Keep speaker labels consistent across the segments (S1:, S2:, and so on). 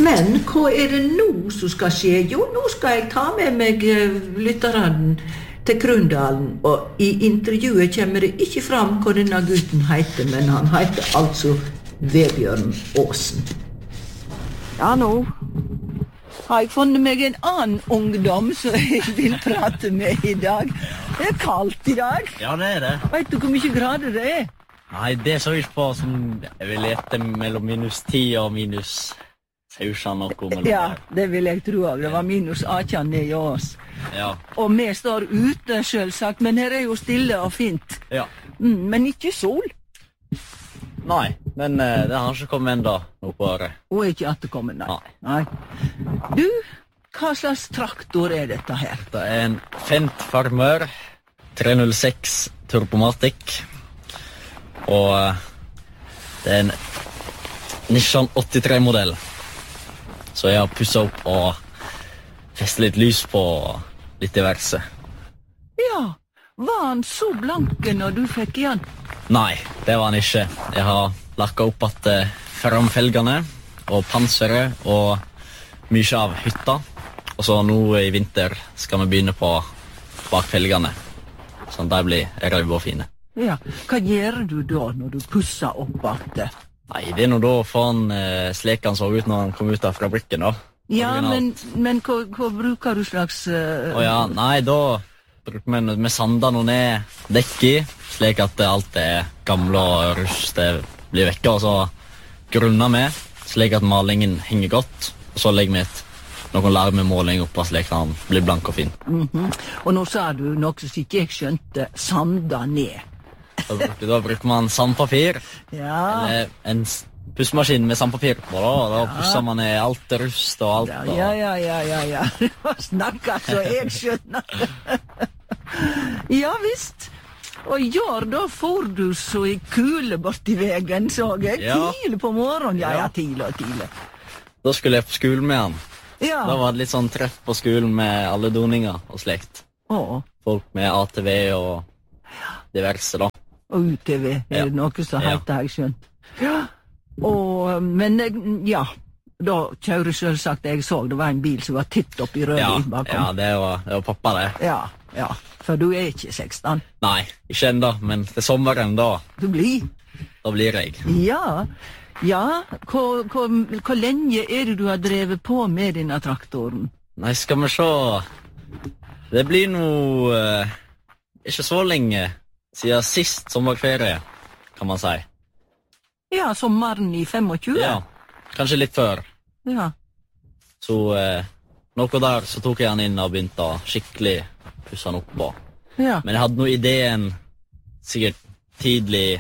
S1: Men hva det nå som skal skje? Jo, nå skal jeg ta med meg lytteren til Krundalen, og i intervjuet kommer det ikke fram hva denne gutten heter, men han heter altså Vebjørn Aasen. Ja, nå har jeg funnet meg en annen ungdom som jeg vil prate med i dag. Det kaldt i dag.
S2: Ja, det det.
S1: Vet du hvor mye grader det
S2: Nei, det så ikke på som jeg vil gjette mellom -10 og minus 16 noe mellom
S1: Ja,
S2: der.
S1: det vil jeg tro av. Det var minus 18 nede i oss.
S2: Ja.
S1: Og vi står ute, selvsagt, men her jo stille og fint.
S2: Ja.
S1: Men ikke sol.
S2: Nei, men det har ikke kommet enda nå på året.
S1: Og ikke atterkommet, nei. Du, hva slags traktor dette her?
S2: Det en Fendt Farmer 306 Turbomatic. Og det en Nissan 83-modell. Så jeg har pusset opp og festet litt lys på litt diverse.
S1: Ja, var han så blanke når du fikk igjen?
S2: Nei, det var han ikke. Jeg har lakket opp at framfelgene og panseret og mye av hytta. Og så nå i vinter skal vi begynne på bakfelgene. Sånn at de blir røde og fine.
S1: Ja, hva gjør du da når du pusser opp alt det?
S2: Nei, det nå da for han slik han så ut når han kom ut av fabrikken da.
S1: Ja, men hva bruker du slags...
S2: Ja, nei, da bruker vi sander noe ned dekket, slik at alt gamle og rust blir vekke, og så grunner vi, slik at malingen henger godt, og så legger vi noen larmemåling oppe, slik at han blir blank og fin.
S1: Og nå sa du noe som ikke jeg skjønte, sander ned.
S2: Da bruker man sandpapir,
S1: Ja.
S2: eller en pussmaskin med sandpapir på, da pusser man ned alt rust og alt.
S1: Ja. Snakker så jeg skjønner. Ja, visst. Og i år da får du så i kule bort i vegen, så jeg.
S2: Ja.
S1: Tidlig på morgenen, ja, tidlig.
S2: Da skulle jeg på skolen med han.
S1: Ja.
S2: Da var det litt sånn treff på skolen med alle doninger og slekt. Folk med ATV og diverse da.
S1: Og UTV, det noe som heter, jeg skjønt. Ja. Men ja, da kjører selvsagt, jeg så det var en bil som var titt opp i rød bakom.
S2: Ja, det var pappa det.
S1: Ja, for du ikke 16.
S2: Nei, ikke enda, men til sommeren da.
S1: Du blir?
S2: Da blir jeg.
S1: Ja, hvor lenge det du har drevet på med denne traktoren?
S2: Nei, skal vi se. Det blir noe ikke så lenge siden sist sommerferie, kan man si.
S1: Ja, sommeren i 25?
S2: Ja, kanskje litt før.
S1: Ja.
S2: Så noe der så tok jeg han inn og begynte å skikkelig pusse han opp på.
S1: Ja.
S2: Men jeg hadde noe ideen sikkert tidlig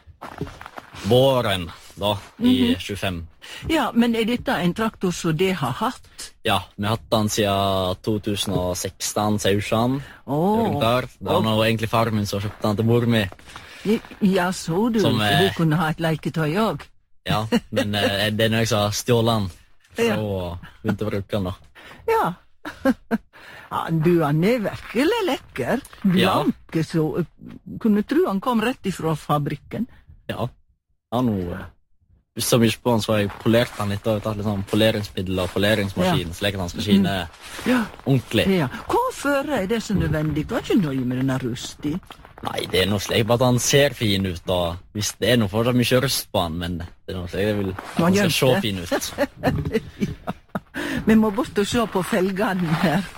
S2: våren da, i 25.
S1: Ja, men dette en traktor som det har hatt?
S2: Ja, vi har hatt den siden 2016, Sausjan. Rundt der. Det var nå egentlig far min som kjøpte den til mor mi.
S1: Ja, så du,
S2: Som,
S1: du kunne ha et leketøy også?
S2: Ja, men det er noe jeg som har stjålet den. Så begynte å bruke den da.
S1: Ja. Ja, du, han virkelig lekker. Blanke, så kunne tro han kom rett ifra fabrikken.
S2: Ja, han hvis så mye på han, så har jeg polert han litt, og tatt litt sånn poleringsmiddel og poleringsmaskin, slik at han skal skine ordentlig.
S1: Ja. Hvorfor det så nødvendig? Du har ikke nøye med denne rust i?
S2: Nei, det er noe slik at han ser fin ut, og hvis det er noe for det er mye rust på han, men det er noe slik jeg vil at han skal se fin ut.
S1: Ja. Vi må bort og se på felgene her.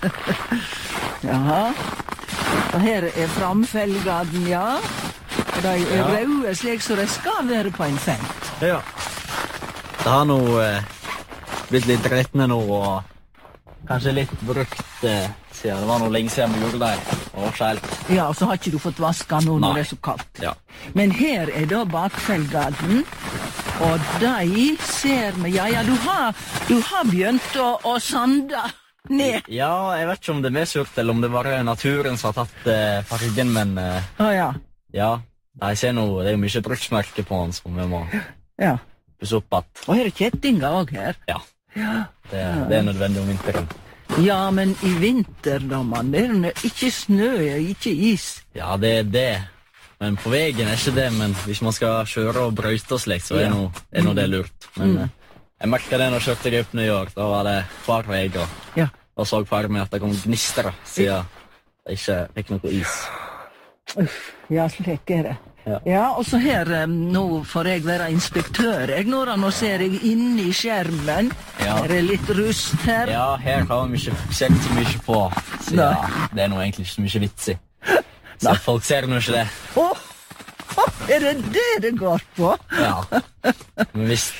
S1: Ja. Og her framfelgene, ja. Og de røde slik så det skal være på en Fendt.
S2: Ja. Det har nå blitt litt rettende nå, og kanskje litt brukt siden det var noe lenge siden vi gjorde det. Og skjelt.
S1: Ja, og så har ikke du fått vaska nå når det så kaldt.
S2: Ja.
S1: Men her da bakfelgene, og de ser vi, ja, du har begynt å sande ned.
S2: Ja, jeg vet ikke om det er surt, eller om det bare er naturen som har tatt fargen, men ja, jeg ser nå, det er jo mye bruksmerke på den som vi må pusse opp at.
S1: Og her kjettinger også her.
S2: Ja, det er nødvendig om vinteren.
S1: Ja, men i vinter, da, man, det ikke snø, ikke is.
S2: Ja, det er det. Men på veien ikke det, men hvis man skal kjøre og brøyte og slik, så er nå det lurt. Men Jeg merket det når jeg kjørte opp New York. Da var det hver vei, og så for meg at det kom gnister, siden jeg ikke fikk noe is.
S1: Ja, slik det. Ja, og så her, nå får jeg være inspektør. Nå ser jeg inn i skjermen. Her litt rust her.
S2: Ja, her har vi ikke sett så mye på. Så det noe egentlig ikke så mye vits i. Så folk ser nå ikke det.
S1: Er det går på?
S2: Ja. Men hvis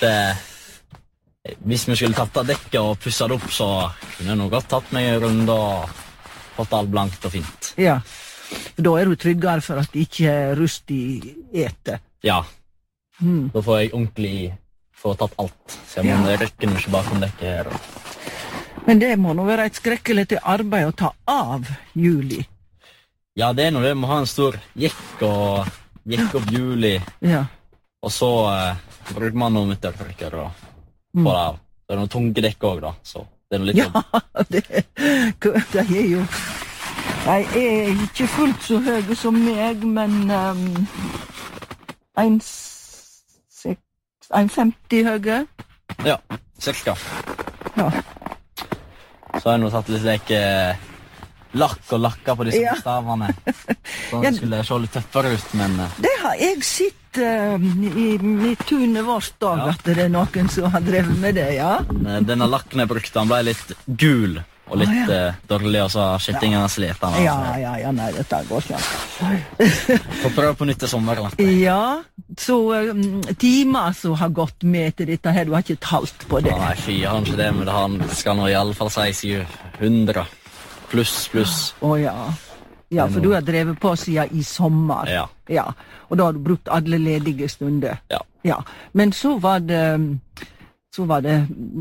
S2: vi skulle tatt av dekket og pusset det opp, så kunne jeg nok godt tatt meg en runde og fått alt blankt og fint.
S1: Ja. Da du tryggere for at det ikke rust i etet.
S2: Ja. Da får jeg ordentlig få tatt alt. Så jeg må rekke ikke bakom dekket her.
S1: Men det må nå være et skrekkelig til arbeid å ta av Julie.
S2: Ja, det noe. Det må ha en stor jekk opp Julie.
S1: Ja. Og
S2: så bruker man noen midtertrykker og få det av. Det er noen tunge dekk også da, så det noe litt jobb.
S1: Ja, det jo... Jeg ikke fullt så høy som meg, men 1,50 høy.
S2: Ja, cirka.
S1: Ja.
S2: Så har jeg nå tatt litt lakk og lakka på disse stavene. Så det skulle se litt tøffere ut, men...
S1: Det har jeg sett i tunet vårt dag, at det noen som har drevet med det,
S2: Denne lakken jeg brukte, han ble litt gul. Og litt dårlig, og så har skittingene slet han.
S1: Nei, dette går ikke.
S2: Får prøve på nytt til sommeren.
S1: Ja, så timer som har gått med til dette her, du har ikke talt på det.
S2: Nei, fy, jeg har ikke det, men det skal nå i alle fall si 700 pluss.
S1: Ja, for du har drevet på siden i sommer. Ja. Og da har du brukt alle ledige stunder. Ja. Men så var det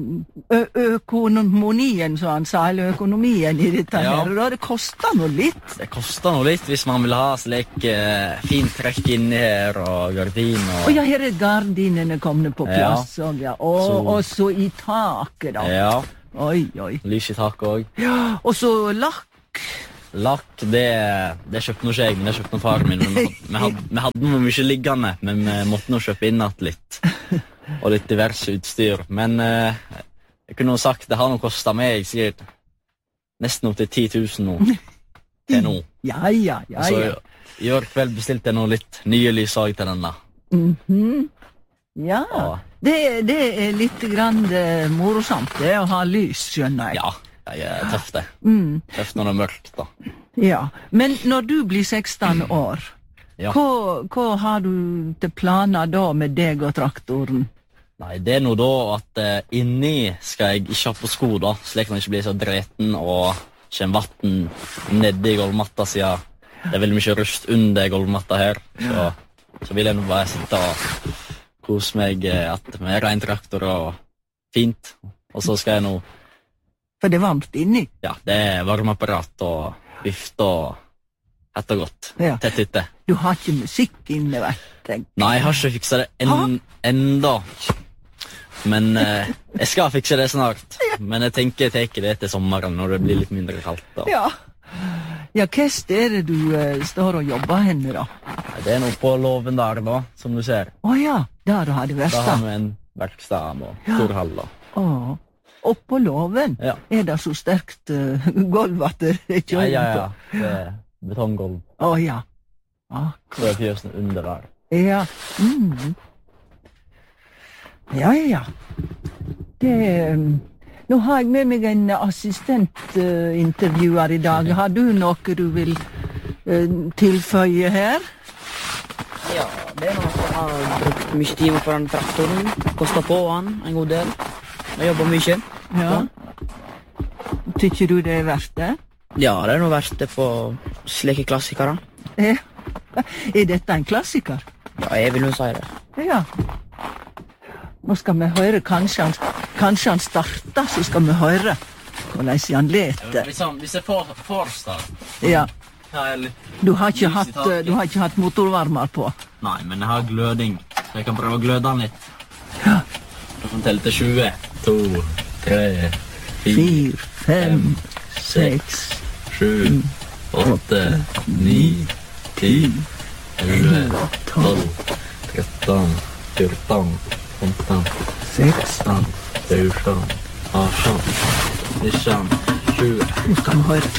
S1: økonomien, så han sa, eller økonomien i dette her, og da det kostet noe litt.
S2: Det kostet noe litt hvis man vil ha slik fint trekk inni her, og gardin.
S1: Og her gardinene kommet på plass, og så i taket da.
S2: Ja,
S1: oi.
S2: lys i taket også.
S1: Ja, og så lakk.
S2: Lakk, det kjøpte noe ikke jeg, men det kjøpte noe faren min. Vi hadde noe mye liggende, men vi måtte nå kjøpe inn at litt. Og litt diverse utstyr. Men jeg kunne jo sagt, det har nå kostet meg, sikkert nesten opp til 10 000 nå. Til nå.
S1: Ja.
S2: Så i år kveld bestilte jeg nå litt nye lysag til denne.
S1: Ja, det litt grann morosamt, det å ha lys, skjønner jeg.
S2: Ja, det tøft det. Tøft når det mørkt da.
S1: Ja, men når du blir 16 år, hva har du til planer da med deg og traktoren?
S2: Nei, det nå da at inni skal jeg ikke ha på sko da, slik man ikke blir så dreten og kommer vatten nede i gulvmatta siden. Det veldig mye rust under gulvmatta her, så vil jeg nå bare sitte og kose meg med ren traktor og fint. Og så skal jeg nå...
S1: For det varmt inni?
S2: Ja, det varmeapparat og vift og hett og godt. Tett ute.
S1: Du har ikke musikk inne, vet jeg.
S2: Nei, jeg har ikke fikset det enda. Men jeg skal fikse det snart. Men jeg tenker jeg tar det til sommeren når det blir litt mindre kaldt da. Ja,
S1: hva er det du står og jobber henne da?
S2: Det er noe på låven der da, som du ser.
S1: Der har det vært da.
S2: Da har vi en verksted og storhall da.
S1: Og på låven er det så sterkt gulv at det kjører på.
S2: Ja, det er betonggulv. Så er fjøsene under der.
S1: Ja. Nå har jeg med meg en assistentintervjuer i dag. Har du noe du vil tilføye her?
S3: Ja, det er noe jeg har brukt mye timer på den traktoren. Kostet på han en god del. Jeg jobber mye.
S1: Tykker du det er verdt det?
S3: Ja, det er noe verdt det på slike klassikere.
S1: Er dette en klassiker?
S3: Ja, jeg vil jo si det.
S1: Ja. Nå skal vi høre, kanskje han starter, så skal vi høre hvordan han leter.
S2: Hvis jeg får start.
S1: Ja. Du har ikke hatt motorvarmer på?
S2: Nei, men jeg har gløding, så jeg kan prøve å gløde den litt.
S1: Ja.
S2: Jeg kan telle til 20. 2, 3,
S1: 4, 5, 6,
S2: 7, 8, 9, 10, 11, 12, 13, 14, 15, 16, 17, 18, 19, 20.
S1: Nå skal vi høre.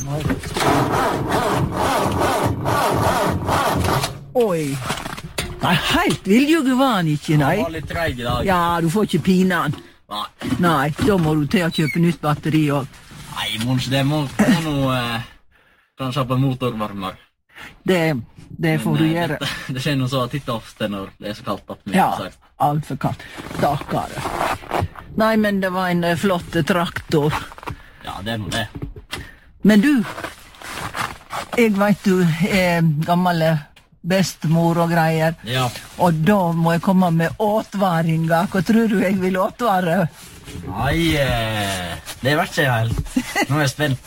S1: Oi. Nei, helt viljuge var han ikke, nei.
S2: Han var litt treig i dag.
S1: Ja, du får ikke pine han.
S2: Nei.
S1: Nei, da må du til å kjøpe nytt batteri også.
S2: Nei, Mons, det må noe... Kanskje på motorvarmer.
S1: Det får du gjøre.
S2: Det skjer noe så titt ofte når det er så kaldt at vi
S1: Ja, alt for kaldt. Stakkare. Nei, men det var en flott traktor.
S2: Ja, det er noe det.
S1: Men du, jeg vet du er gamle bestemor og greier.
S2: Ja.
S1: Og da må jeg komme med åtvaringer. Hva tror du jeg vil åtvare?
S2: Nei, det vet ikke jeg helt. Nå er jeg spent.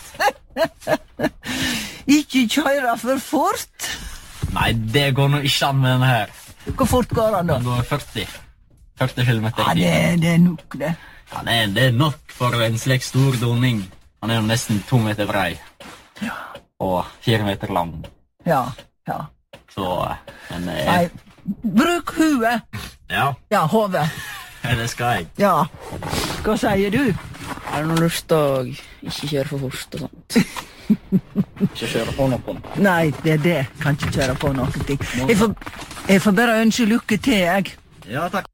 S1: Ikke kjøre for fort.
S2: Nei, det går nå ikke an med denne her.
S1: Hvor fort går han da?
S2: Den går 40. 40 kilometer i
S1: Ja,
S2: timen.
S1: det er nok det.
S2: Ja, det er nok for en slik stor doning. Han er jo nesten 2 meter brei.
S1: Ja.
S2: Og 4 meter lang.
S1: Ja.
S2: Så, men...
S1: Nei, bruk huet.
S2: Ja,
S1: Ja, hodet.
S2: det skal jeg.
S1: Ja. Hva sier du?
S3: Har du noe lyst til å ikke kjøre for fort og sånt? Ikke kjøre på noe.
S1: Nei, det er det. Kan ikke kjøre på noe ting. Jeg får bare ønske lykke til, jeg.
S2: Ja, takk.